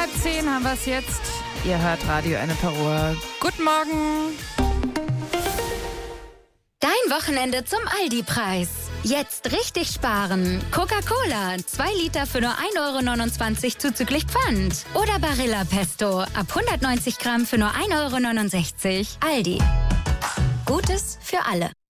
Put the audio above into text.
9:30 haben wir es jetzt. Ihr hört Radio Ennepe-Ruhr. Guten Morgen. Dein Wochenende zum Aldi-Preis. Jetzt richtig sparen. Coca-Cola, 2 Liter für nur 1,29 € zuzüglich Pfand. Oder Barilla Pesto, ab 190 Gramm für nur 1,69 €. Aldi. Gutes für alle.